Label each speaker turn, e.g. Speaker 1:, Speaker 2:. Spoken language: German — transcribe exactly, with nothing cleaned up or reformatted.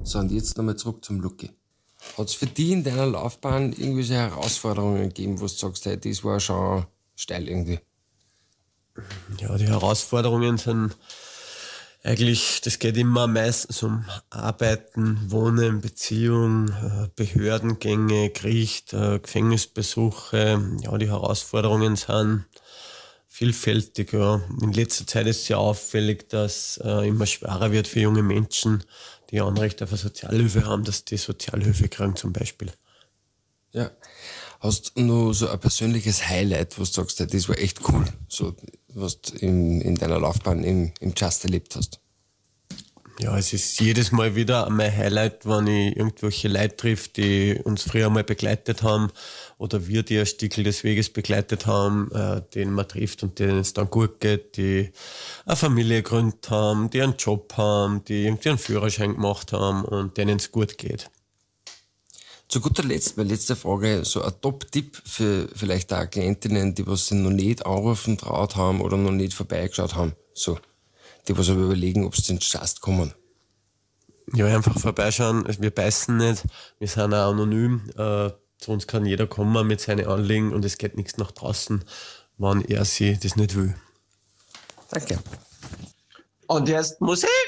Speaker 1: So, und jetzt nochmal zurück zum Lucky. Hat es für dich in deiner Laufbahn irgendwelche Herausforderungen gegeben, wo du sagst, hey, das war schon steil irgendwie?
Speaker 2: Ja, die Herausforderungen sind eigentlich, das geht immer meistens um Arbeiten, Wohnen, Beziehung, Behördengänge, Gericht, Gefängnisbesuche. Ja, die Herausforderungen sind vielfältig. Ja. In letzter Zeit ist es sehr auffällig, dass äh, immer schwerer wird für junge Menschen, die Anrecht auf eine Sozialhilfe haben, dass die Sozialhilfe kriegen zum Beispiel.
Speaker 1: Ja. Hast du noch so ein persönliches Highlight, wo du sagst, hey, das war echt cool, so, was du in, in deiner Laufbahn im, im Just erlebt hast?
Speaker 2: Ja, es ist jedes Mal wieder mein Highlight, wenn ich irgendwelche Leute triff, die uns früher mal begleitet haben oder wir die ein Stückchen des Weges begleitet haben, äh, denen man trifft und denen es dann gut geht, die eine Familie gegründet haben, die einen Job haben, die irgendwie einen Führerschein gemacht haben und denen es gut geht.
Speaker 1: Zu guter Letzt, meine letzte Frage, so ein Top-Tipp für vielleicht auch Klientinnen, die was sich noch nicht anrufen traut haben oder noch nicht vorbeigeschaut haben, so, die was aber überlegen, ob sie ins Just kommen.
Speaker 2: Ja, einfach vorbeischauen, wir beißen nicht, wir sind auch anonym, äh, zu uns kann jeder kommen mit seinen Anliegen und es geht nichts nach draußen, wenn er sie das nicht will.
Speaker 1: Danke.
Speaker 3: Und jetzt Musik!